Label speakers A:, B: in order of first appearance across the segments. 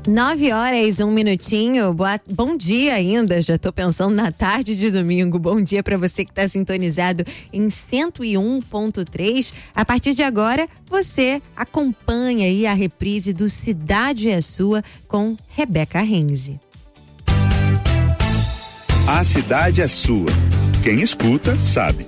A: 9h01. Bom dia ainda, já tô pensando na tarde de domingo. Bom dia para você que tá sintonizado em 101.3. A partir de agora, você acompanha aí a reprise do Cidade é Sua com Rebeca Renze.
B: A cidade é sua. Quem escuta, sabe.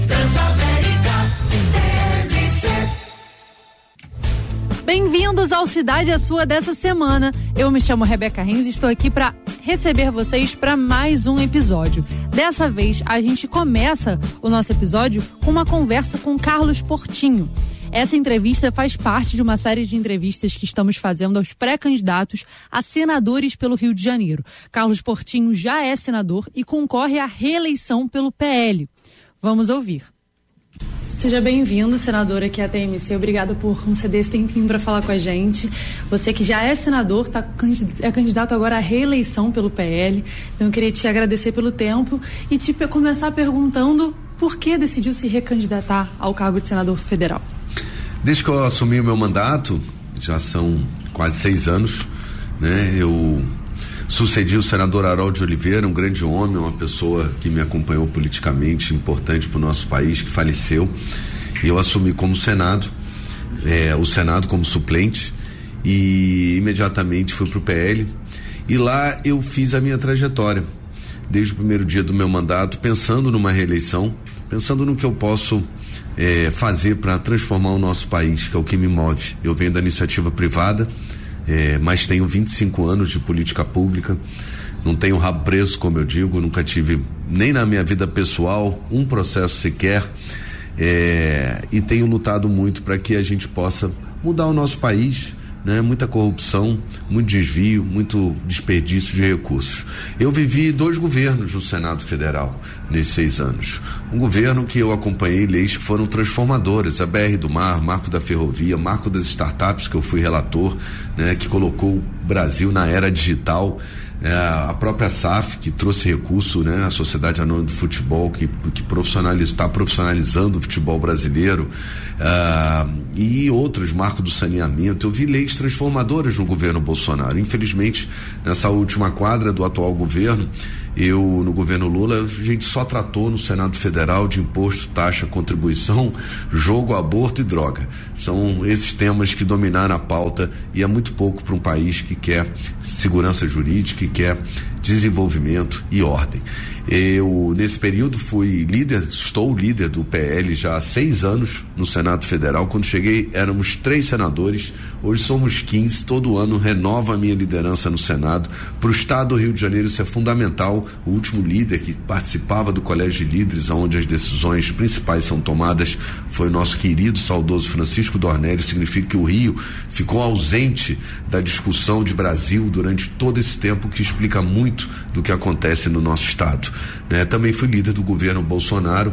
C: Bem-vindos ao Cidade é Sua dessa semana. Eu me chamo Rebeca Renze e estou aqui para receber vocês para mais um episódio. Dessa vez, a gente começa o nosso episódio com uma conversa com Carlos Portinho. Essa entrevista faz parte de uma série de entrevistas que estamos fazendo aos pré-candidatos a senadores pelo Rio de Janeiro. Carlos Portinho já é senador e concorre à reeleição pelo PL. Vamos ouvir. Seja bem-vindo, senador, aqui à TMC. Obrigada por conceder esse tempinho para falar com a gente. Você que já é senador, é candidato agora à reeleição pelo PL. Então eu queria te agradecer pelo tempo e te começar perguntando por que decidiu se recandidatar ao cargo de senador federal.
D: Desde que eu assumi o meu mandato, já são quase 6 anos, né? Eu sucedi o senador Harold de Oliveira, um grande homem, uma pessoa que me acompanhou politicamente, importante para o nosso país, que faleceu, e eu assumi como Senado, o Senado como suplente, e imediatamente fui para o PL, e lá eu fiz a minha trajetória, desde o primeiro dia do meu mandato, pensando numa reeleição, pensando no que eu posso fazer para transformar o nosso país, que é o que me move. Eu venho da iniciativa privada, mas tenho 25 anos de política pública, não tenho rabo preso, como eu digo, nunca tive, nem na minha vida pessoal, um processo sequer, e tenho lutado muito para que a gente possa mudar o nosso país, né? Muita corrupção, muito desvio, muito desperdício de recursos. Eu vivi 2 governos no Senado Federal nesses 6 anos. Um governo que eu acompanhei leis que foram transformadoras, a BR do Mar, Marco da Ferrovia, Marco das Startups, que eu fui relator, né? Que colocou o Brasil na era digital, a própria SAF, que trouxe recurso, né? A Sociedade Anônima do Futebol, que está profissionalizando o futebol brasileiro, e outros, Marco do Saneamento. Eu vi leis transformadoras no governo Bolsonaro. Infelizmente, nessa última quadra do atual governo, no governo Lula, a gente só tratou no Senado Federal de imposto, taxa, contribuição, jogo, aborto e droga. São esses temas que dominaram a pauta, e é muito pouco para um país que quer segurança jurídica, que quer desenvolvimento e ordem. Eu, nesse período, estou líder do PL já há 6 anos no Senado Federal. Quando cheguei, éramos 3 senadores, hoje somos 15, todo ano renova a minha liderança no Senado. Para o Estado do Rio de Janeiro isso é fundamental. O último líder que participava do Colégio de Líderes, onde as decisões principais são tomadas, foi o nosso querido, saudoso Francisco Dornelles. Significa que o Rio ficou ausente da discussão de Brasil durante todo esse tempo, que explica muito do que acontece no nosso Estado. Também fui líder do governo Bolsonaro,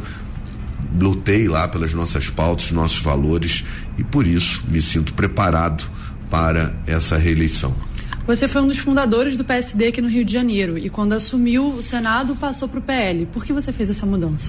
D: lutei lá pelas nossas pautas, nossos valores, e por isso me sinto preparado para essa reeleição.
C: Você foi um dos fundadores do PSD aqui no Rio de Janeiro, e quando assumiu o Senado passou para o PL. Por que você fez essa mudança?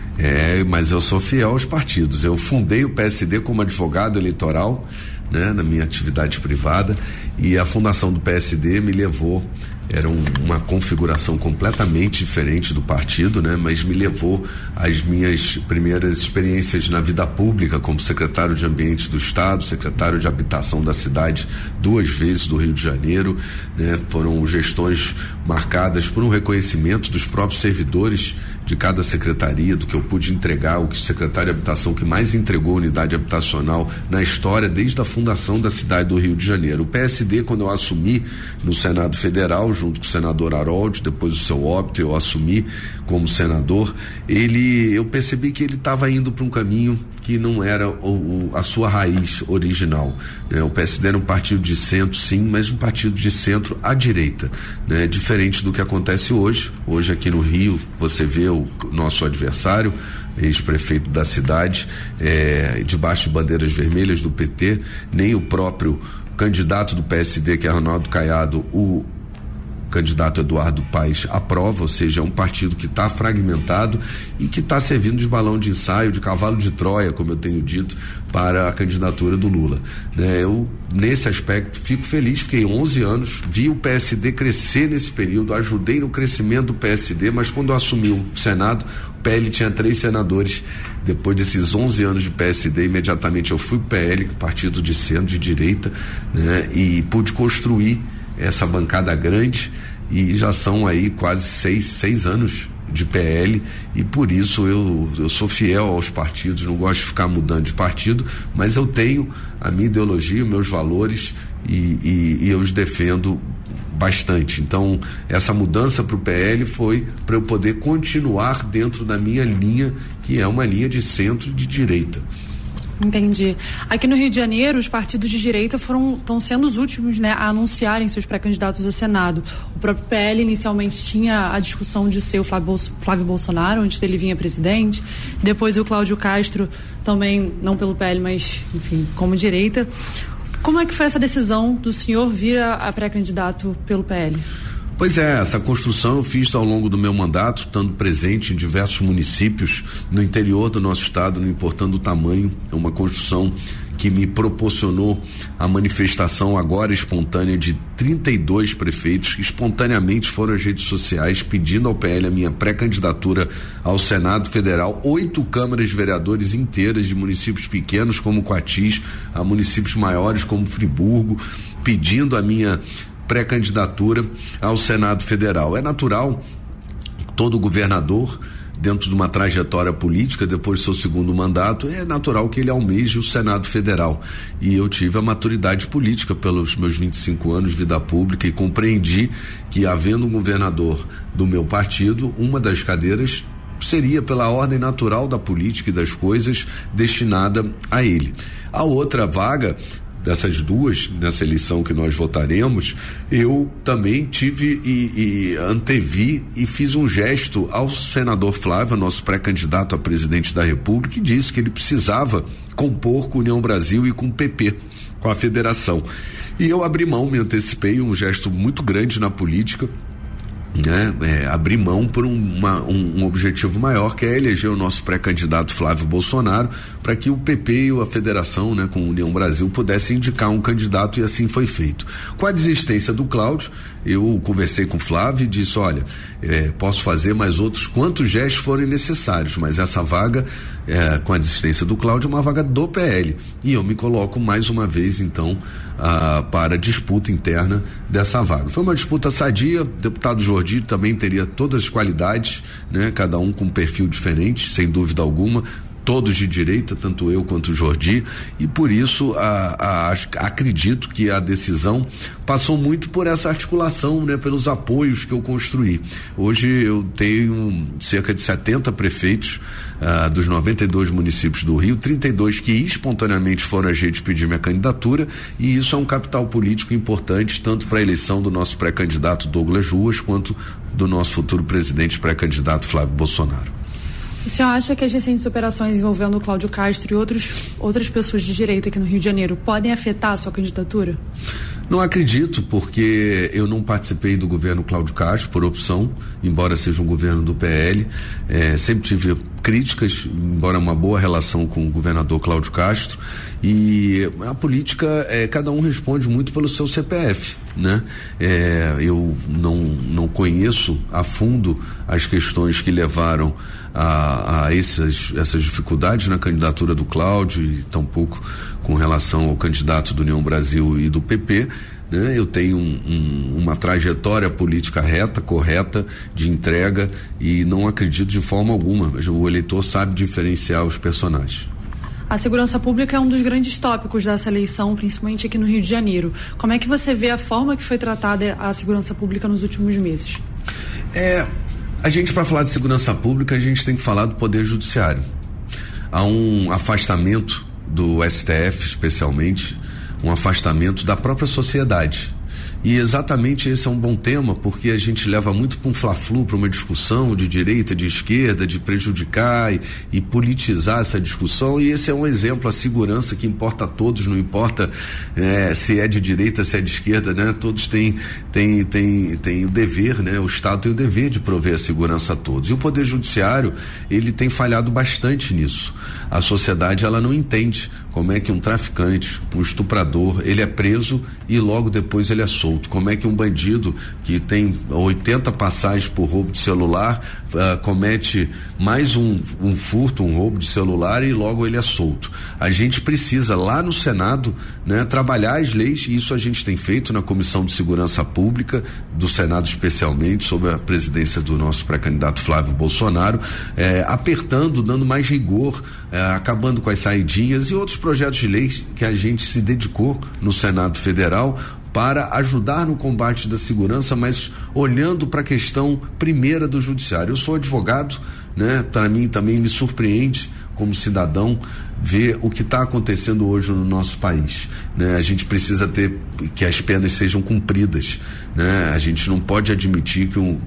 D: Mas eu sou fiel aos partidos. Eu fundei o PSD como advogado eleitoral, né, na minha atividade privada, e a fundação do PSD me levou, era uma configuração completamente diferente do partido, né, mas me levou às minhas primeiras experiências na vida pública como secretário de Ambiente do Estado, secretário de Habitação da cidade 2 vezes do Rio de Janeiro, né, foram gestões marcadas por um reconhecimento dos próprios servidores de cada secretaria, do que eu pude entregar, o secretário de Habitação que mais entregou unidade habitacional na história desde a fundação da cidade do Rio de Janeiro. O PSD, quando eu assumi no Senado Federal, junto com o senador Harold, depois do seu óbito, eu assumi como senador, eu percebi que ele estava indo para um caminho que não era a sua raiz original, né? O PSD era um partido de centro, sim, mas um partido de centro à direita, né? Diferente do que acontece hoje. Hoje aqui no Rio, você vê o nosso adversário, ex-prefeito da cidade, debaixo de bandeiras vermelhas do PT, nem o próprio candidato do PSD, que é Ronaldo Caiado, o candidato Eduardo Paes aprova, ou seja, é um partido que está fragmentado e que está servindo de balão de ensaio, de cavalo de Troia, como eu tenho dito, para a candidatura do Lula. Eu, nesse aspecto, fico feliz, fiquei 11 anos, vi o PSD crescer nesse período, ajudei no crescimento do PSD, mas quando eu assumi o Senado, o PL tinha 3 senadores. Depois desses 11 anos de PSD, imediatamente eu fui pro PL, partido de centro, de direita, né? E pude construir essa bancada grande, e já são aí quase 6 anos de PL, e por isso eu sou fiel aos partidos, não gosto de ficar mudando de partido, mas eu tenho a minha ideologia, meus valores, e eu os defendo bastante. Então, essa mudança para o PL foi para eu poder continuar dentro da minha linha, que é uma linha de centro e de direita.
C: Entendi. Aqui no Rio de Janeiro, os partidos de direita estão sendo os últimos, né, a anunciarem seus pré-candidatos a Senado. O próprio PL inicialmente tinha a discussão de ser o Flávio Bolsonaro, antes dele vir a presidente. Depois o Cláudio Castro, também, não pelo PL, mas, enfim, como direita. Como é que foi essa decisão do senhor vir a pré-candidato pelo PL?
D: Pois é, essa construção eu fiz ao longo do meu mandato, estando presente em diversos municípios no interior do nosso estado, não importando o tamanho. É uma construção que me proporcionou a manifestação agora espontânea de 32 prefeitos que espontaneamente foram às redes sociais pedindo ao PL a minha pré-candidatura ao Senado Federal. 8 câmaras de vereadores inteiras de municípios pequenos como Coatis, a municípios maiores como Friburgo, pedindo a minha pré-candidatura ao Senado Federal. É natural, todo governador, dentro de uma trajetória política, depois do seu segundo mandato, é natural que ele almeje o Senado Federal. E eu tive a maturidade política pelos meus 25 anos de vida pública e compreendi que, havendo um governador do meu partido, uma das cadeiras seria, pela ordem natural da política e das coisas, destinada a ele. A outra vaga, dessas duas, nessa eleição que nós votaremos, eu também tive e antevi e fiz um gesto ao senador Flávio, nosso pré-candidato a presidente da República, que disse que ele precisava compor com União Brasil e com o PP, com a federação. E eu abri mão, me antecipei, um gesto muito grande na política, né? Abrir mão por um objetivo maior, que é eleger o nosso pré-candidato Flávio Bolsonaro, para que o PP e a federação, né, com a União Brasil, pudessem indicar um candidato, e assim foi feito. Com a desistência do Cláudio, eu conversei com o Flávio e disse: olha, posso fazer mais outros quantos gestos forem necessários, mas essa vaga, com a desistência do Cláudio, é uma vaga do PL, e eu me coloco mais uma vez então para a disputa interna dessa vaga. Foi uma disputa sadia, o deputado Jordi também teria todas as qualidades, né? Cada um com um perfil diferente, sem dúvida alguma, todos de direita, tanto eu quanto o Jordi, e por isso acredito que a decisão passou muito por essa articulação, né, pelos apoios que eu construí. Hoje eu tenho cerca de 70 prefeitos dos 92 municípios do Rio, 32 que espontaneamente foram às redes pedir minha candidatura, e isso é um capital político importante, tanto para a eleição do nosso pré-candidato Douglas Ruas, quanto do nosso futuro presidente pré-candidato Flávio Bolsonaro.
C: O senhor acha que as recentes operações envolvendo o Cláudio Castro e outras pessoas de direita aqui no Rio de Janeiro podem afetar a sua candidatura?
D: Não acredito, porque eu não participei do governo Cláudio Castro por opção, embora seja um governo do PL. Sempre tive críticas, embora uma boa relação com o governador Cláudio Castro, e a política, cada um responde muito pelo seu CPF, né? Eu não conheço a fundo as questões que levaram a essas dificuldades na candidatura do Cláudio, e tampouco com relação ao candidato do União Brasil e do PP, né? Eu tenho uma trajetória política reta, correta, de entrega, e não acredito de forma alguma, mas o eleitor sabe diferenciar os personagens.
C: A segurança pública é um dos grandes tópicos dessa eleição, principalmente aqui no Rio de Janeiro. Como é que você vê a forma que foi tratada a segurança pública nos últimos meses?
D: A gente, para falar de segurança pública, a gente tem que falar do Poder Judiciário. Há um afastamento do STF, especialmente, um afastamento da própria sociedade. E exatamente esse é um bom tema, porque a gente leva muito para um fla-flu, para uma discussão de direita, de esquerda, de prejudicar e politizar essa discussão, e esse é um exemplo, a segurança que importa a todos, não importa se é de direita, se é de esquerda, né? Todos têm o dever, né? O Estado tem o dever de prover a segurança a todos. E o Poder Judiciário, ele tem falhado bastante nisso. A sociedade, ela não entende como é que um traficante, um estuprador, ele é preso e logo depois ele é solto. Como é que um bandido que tem 80 passagens por roubo de celular comete mais um furto, um roubo de celular e logo ele é solto. A gente precisa lá no Senado, né, trabalhar as leis, e isso a gente tem feito na Comissão de Segurança Pública do Senado, especialmente sob a presidência do nosso pré-candidato Flávio Bolsonaro, apertando, dando mais rigor, acabando com as saidinhas e outros projetos de lei que a gente se dedicou no Senado Federal para ajudar no combate da segurança, mas olhando para a questão primeira do judiciário. Eu sou advogado, né? Para mim também me surpreende como cidadão ver o que está acontecendo hoje no nosso país, né? A gente precisa ter que as penas sejam cumpridas, né? A gente não pode admitir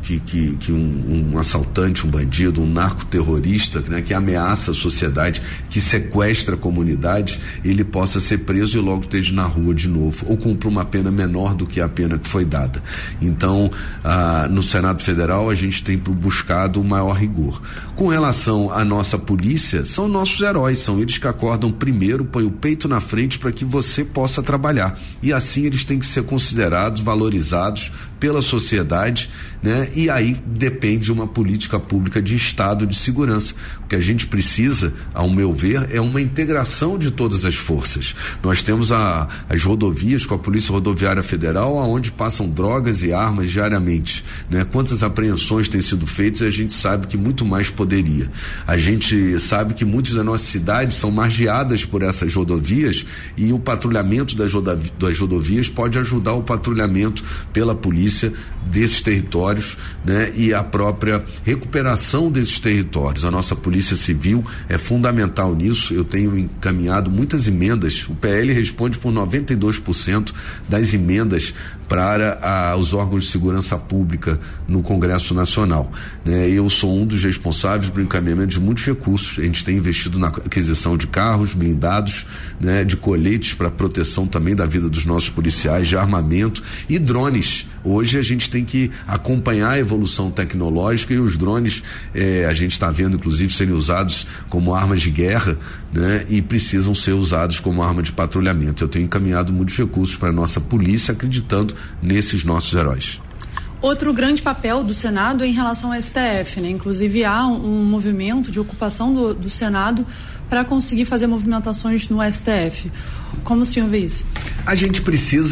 D: que um assaltante, um bandido, um narcoterrorista, né, que ameaça a sociedade, que sequestra a comunidade, ele possa ser preso e logo esteja na rua de novo, ou cumpra uma pena menor do que a pena que foi dada. Então, no Senado Federal a gente tem buscado o maior rigor. Com relação à nossa polícia, são nossos heróis, são eles que acordam primeiro, põem o peito na frente para que você possa trabalhar, e assim eles têm que ser considerados, valorizados pela sociedade, né? E aí depende de uma política pública de Estado de segurança. O que a gente precisa, ao meu ver, é uma integração de todas as forças. Nós temos as rodovias com a Polícia Rodoviária Federal, aonde passam drogas e armas diariamente, né? Quantas apreensões têm sido feitas, e a gente sabe que muito mais poderia. A gente sabe que muitas das nossas cidades são margeadas por essas rodovias, e o patrulhamento das rodovias pode ajudar o patrulhamento pela polícia desses territórios, né? E a própria recuperação desses territórios. A nossa Polícia Civil é fundamental nisso. Eu tenho encaminhado muitas emendas. O PL responde por 92% das emendas para os órgãos de segurança pública no Congresso Nacional, né? Eu sou um dos responsáveis pelo encaminhamento de muitos recursos. A gente tem investido na aquisição de carros blindados, né? De coletes para proteção também da vida dos nossos policiais, de armamento e drones. Hoje a gente tem que acompanhar a evolução tecnológica, e os drones a gente está vendo inclusive serem usados como armas de guerra, né? E precisam ser usados como arma de patrulhamento. Eu tenho encaminhado muitos recursos para a nossa polícia, acreditando nesses nossos heróis.
C: Outro grande papel do Senado é em relação ao STF, né? Inclusive há um movimento de ocupação do Senado para conseguir fazer movimentações no STF. Como o senhor vê isso?
D: A gente precisa